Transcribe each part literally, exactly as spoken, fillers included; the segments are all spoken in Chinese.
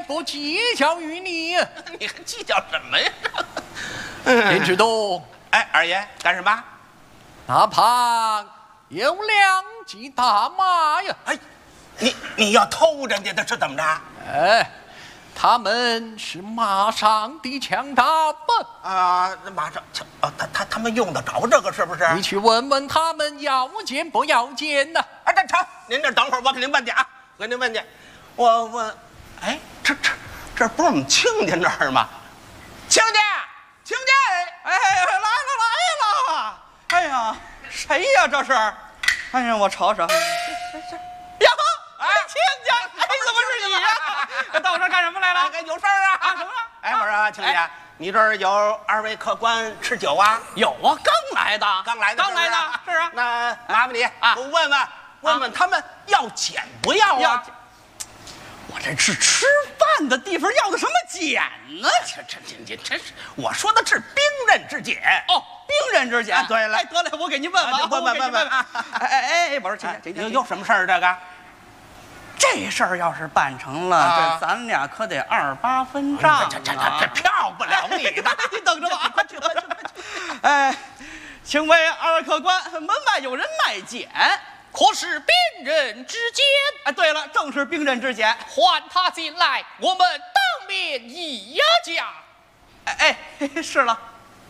不计较于你。 你还计较什么呀？ 林志东， 哎，二爷干什么？ 那旁有两骑大马呀！ 哎，你你要偷人家的是怎么着？ 哎，他们是马上的强盗不？ 啊，马上枪啊，他他他们用得着这个是不是？ 你去问问他们要见不要见呢？ 哎，这成，您这等会儿我给您问去啊，我给您问去。我问，哎，这这这不是我们亲家那儿吗？亲家，亲家， 哎，来了来了！哎呀，谁呀这是？哎呀，我瞅瞅，这这这呀，哎，亲家，哎，怎么是你呀？到我这儿干什么来了？ 哎，有事儿啊？ 啊，什么了？ 哎，我说亲家，你这儿有二位客官吃酒啊？ 有啊，刚来的， 刚来的， 刚来的，是啊。 那麻烦你啊， 我问问问问他们要碱不要啊？ 我这是吃饭的地方，要的什么碱呢？ 这这这这真是，我说的是兵刃之碱。 哦，兵刃之碱。 对了， 哎，得嘞，我给您问问， 问问问问啊！ 哎哎哎，我说亲家， 有有什么事儿？这个这事儿要是办成了，这咱俩可得二八分账。 这这这这骗不了你的， 你等着吧，快去快去快去！哎，请问二客官，门外有人卖碱。 可是兵刃之间， 哎，对了，正是兵刃之碱， 唤他进来，我们当面议价。 哎哎，是了。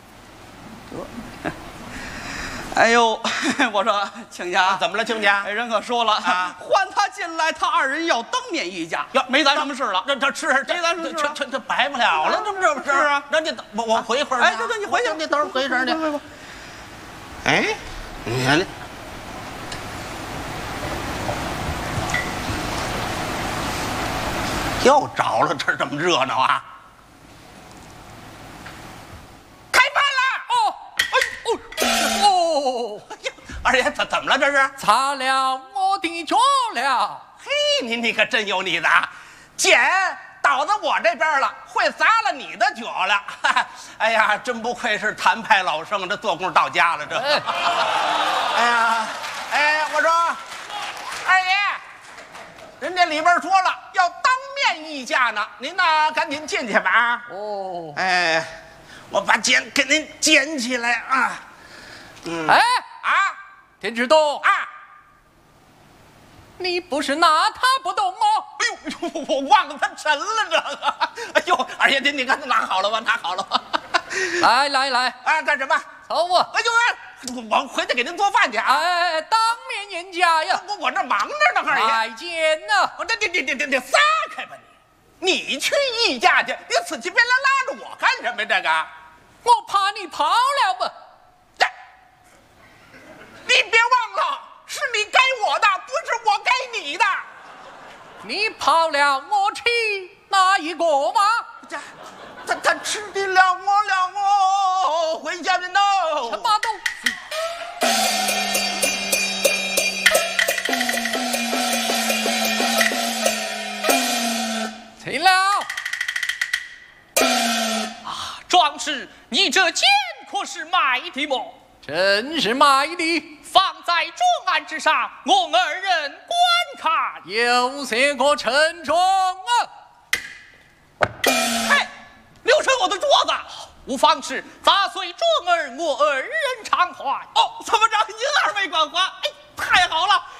哎呦，我说亲家， 怎么了，亲家？ 哎，人可说了， 啊， 唤他进来，他二人要当面议价， 要没咱什么事了。 这这是没咱什么事了， 这这这白不了了，这不是不是？ 是啊， 那你等我我回一会儿。 哎，对对，你回去， 你等会儿回一声去。哎，你看这。又着了，这这么热闹啊！开饭了！ 哦，哎哦哦， 二爷怎怎么了？这是擦了我的脚了。 嘿，您你可真有你的，碱倒在我这边了，会砸了你的脚了。哎呀，真不愧是谭派老生，这做工到家了。这， 哎， 哎呀，哎，我说，二爷，人家里边说了要当面议价呢，您呢赶紧进去吧啊！ 哦， 哎，我把碱给您捡起来啊！嗯， 哎啊田志东啊！ 你不是拿他不动吗？ 哎呦，我忘了它沉了这个。哎呦，二爷您你看拿好了吧？拿好了吧？ 来来来， 啊，干什么？ 走啊！ 哎呦，我回去给您做饭去啊！ 哎，当面演讲呀！ 我我这忙着呢，二爷。 再见呐！ 我这这这这这这撒开吧你！你去议价去，你此起彼来拉着我干什么呀？这个， 我怕你跑了吧？ 你别忘了，是你该我的，不是我该你的。 你跑了，我吃哪一个吗？ 这，他他吃的了我了我回家人喽。 什么东西？退了。 啊，壮士，你这剑可是买的么？ 真是买的， 放在桌案之上，我二人观看。 有些个沉重啊！ 哎，留神我的桌子！无妨事，砸碎桌儿，我二人偿还。 哦，参谋长，您二位管还，哎，太好了！